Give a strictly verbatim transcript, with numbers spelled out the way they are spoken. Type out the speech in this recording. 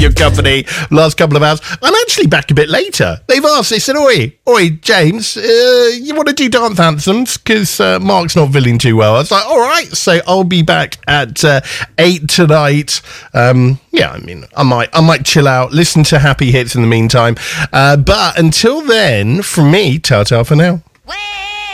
your company last couple of hours. I'm actually back a bit later. They've asked, they said, oi, oi, James, uh, you want to do Dance Anthems? Because uh, Mark's not feeling too well. I was like, all right, so I'll be back at uh, eight tonight. Um, yeah, I mean, I might, I might chill out, listen to happy hits in the meantime. Uh, but until then, from me, ta-ta for now. Well.